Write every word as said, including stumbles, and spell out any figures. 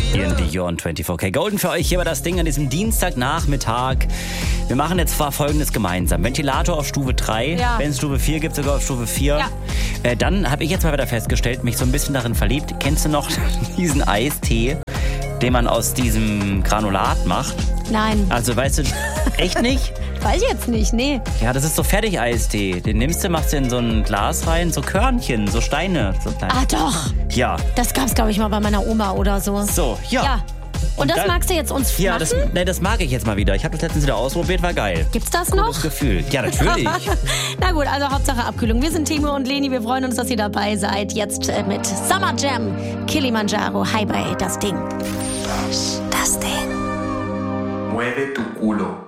Ian Dior und vierundzwanzig K Golden für euch. Hier war das Ding an diesem Dienstagnachmittag. Wir machen jetzt zwar Folgendes gemeinsam. Ventilator auf Stufe drei, Ja. wenn es Stufe vier gibt, sogar auf Stufe vier. Ja. Äh, dann habe ich jetzt mal wieder festgestellt, mich so ein bisschen darin verliebt. Kennst du noch diesen Eistee, den man aus diesem Granulat macht? Nein, Also weißt du, echt nicht? weiß ich jetzt nicht, nee. Ja, das ist so Fertig-Eistee. Den nimmst du, machst du in so ein Glas rein, so Körnchen, so Steine. So klein. Ah doch, Ja, das gab's glaube ich mal bei meiner Oma oder so. so, ja. Ja. Und, das dann- magst du jetzt uns Ja, machen? das, nee, das mag ich jetzt mal wieder. Ich habe das letztens wieder ausprobiert, war geil. Gibt's das noch? Das Gefühl. Ja, natürlich. Na gut, also Hauptsache Abkühlung. Wir sind Timo und Leni, wir freuen uns, dass ihr dabei seid. Jetzt äh, mit Summer Jam, Kilimanjaro, Highway, das Ding. Das Ding. Mueve tu culo.